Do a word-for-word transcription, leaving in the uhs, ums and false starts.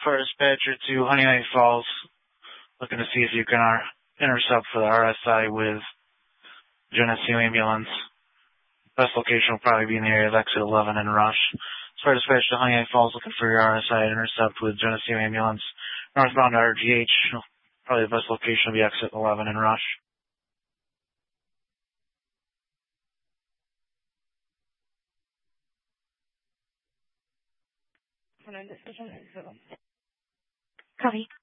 for dispatcher to Honey Lake Falls, looking to see if you can uh, intercept for the R S I with Geneseo ambulance. Best location will probably be in the area of exit eleven and Rush. For dispatch to Honey Lake Falls, looking for your R S I intercept with Geneseo ambulance. Northbound to R G H, probably the best location will be exit eleven and Rush. Copy.